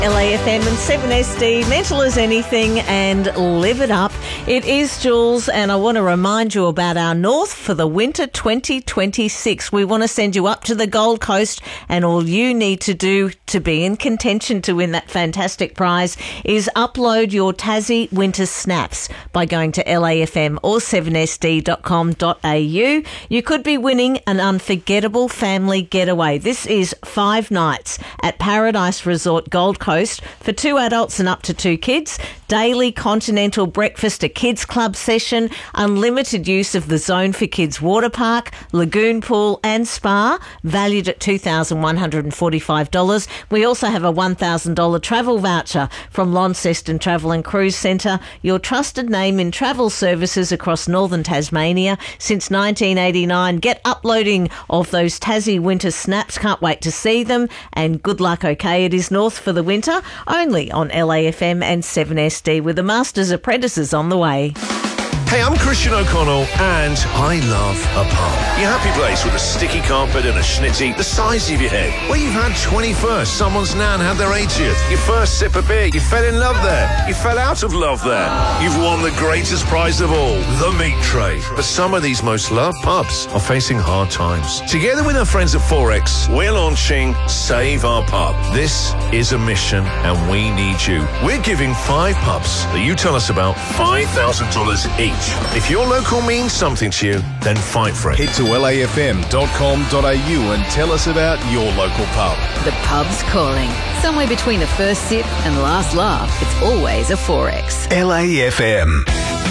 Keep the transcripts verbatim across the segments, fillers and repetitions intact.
L A F M and seven S D, mental as anything and live it up. It is Jules, and I want to remind you about our North for the winter twenty twenty-six. We want to send you up to the Gold Coast, and all you need to do to be in contention to win that fantastic prize is upload your Tassie Winter Snaps by going to L A F M or seven S D dot com dot a u. You could be winning an unforgettable family getaway. This is five nights at Paradise Resort Gold Coast for two adults and up to two kids. Daily continental breakfast, a kids club session, unlimited use of the Zone for Kids water park, lagoon pool and spa, valued at two thousand one hundred forty-five dollars. We also have a one thousand dollars travel voucher from Launceston Travel and Cruise Centre, your trusted name in travel services across northern Tasmania since nineteen eighty-nine. Get uploading of those Tassie Winter Snaps. Can't wait to see them, and good luck, okay? It is North for the winter, only on L A F M and seven S D, with the Masters Apprentices on the way. Hey, I'm Christian O'Connell, and I love a pub. Your happy place with a sticky carpet and a schnitty the size of your head. Where you've had twenty-first, someone's nan had their eightieth, your first sip of beer, you fell in love there, you fell out of love there. You've won the greatest prize of all, the meat tray. But some of these most loved pubs are facing hard times. Together with our friends at Forex, we're launching Save Our Pub. This is a mission, and we need you. We're giving five pubs that you tell us about five thousand dollars each. If your local means something to you, then fight for it. Head to L A F M dot com dot a u and tell us about your local pub. The pub's calling. Somewhere between the first sip and last laugh, it's always a Forex. L A F M.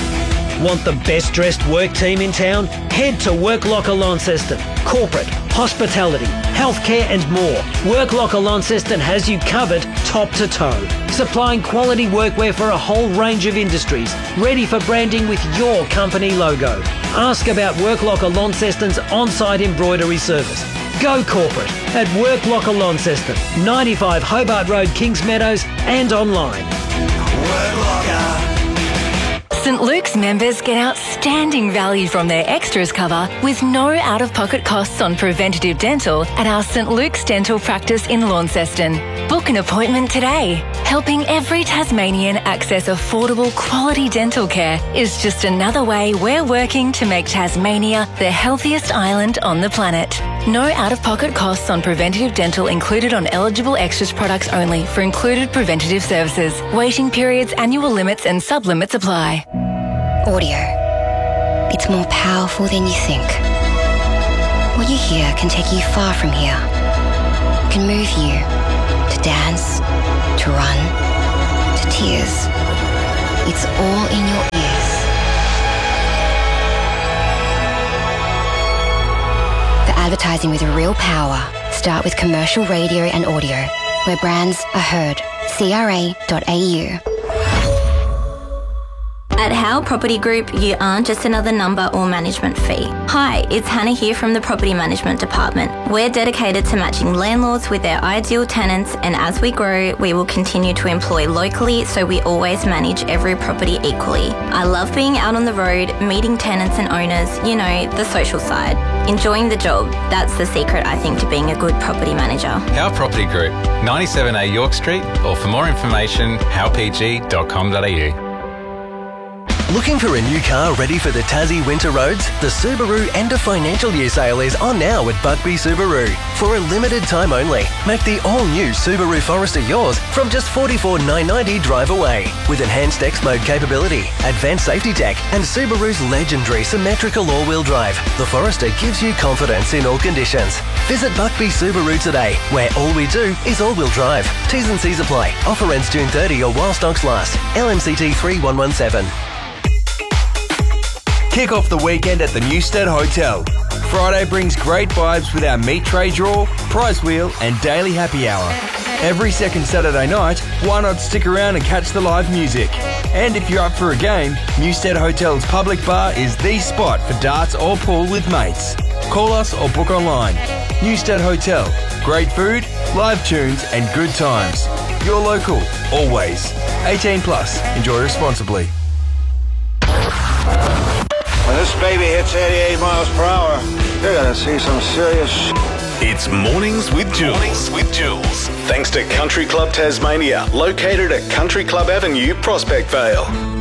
Want the best dressed work team in town? Head to Work Locker Launceston. Corporate, hospitality, healthcare and more. Work Locker Launceston has you covered top to toe. Supplying quality workwear for a whole range of industries. Ready for branding with your company logo. Ask about Work Locker Launceston's on-site embroidery service. Go corporate at Work Locker Launceston, ninety-five Hobart Road, Kings Meadows, and online. Work Locker. St Luke's members get outstanding value from their extras cover with no out-of-pocket costs on preventative dental at our St Luke's Dental Practice in Launceston. Book an appointment today. Helping every Tasmanian access affordable quality dental care is just another way we're working to make Tasmania the healthiest island on the planet. No out-of-pocket costs on preventative dental included on eligible extras products only for included preventative services. Waiting periods, annual limits and sub-limits apply. Audio. It's more powerful than you think. What you hear can take you far from here. It can move you to dance, to run, to tears. It's all in your ears. For advertising with real power, start with commercial radio and audio, where brands are heard. C R A dot A U. At Howe Property Group, you aren't just another number or management fee. Hi, it's Hannah here from the Property Management Department. We're dedicated to matching landlords with their ideal tenants, and as we grow, we will continue to employ locally so we always manage every property equally. I love being out on the road, meeting tenants and owners, you know, the social side. Enjoying the job, that's the secret, I think, to being a good property manager. Howe Property Group, ninety-seven A York Street, or for more information, howe p g dot com dot a u. Looking for a new car ready for the Tassie winter roads? The Subaru End of Financial Year sale is on now at Buckby Subaru. For a limited time only, make the all-new Subaru Forester yours from just forty-four thousand nine hundred ninety drive away. With enhanced X-Mode capability, advanced safety tech and Subaru's legendary symmetrical all-wheel drive, the Forester gives you confidence in all conditions. Visit Buckby Subaru today, where all we do is all-wheel drive. T's and C's apply. Offer ends June thirtieth or while stocks last. L M C T three one one seven. Kick off the weekend at the Newstead Hotel. Friday brings great vibes with our meat tray draw, prize wheel and daily happy hour. Every second Saturday night, why not stick around and catch the live music? And if you're up for a game, Newstead Hotel's public bar is the spot for darts or pool with mates. Call us or book online. Newstead Hotel. Great food, live tunes and good times. You're local, always. eighteen plus. Enjoy responsibly. When this baby hits eighty-eight miles per hour, you're gonna see some serious sh**. It's Mornings with Jules. Mornings with Jules. Thanks to Country Club Tasmania, located at Country Club Avenue, Prospect Vale.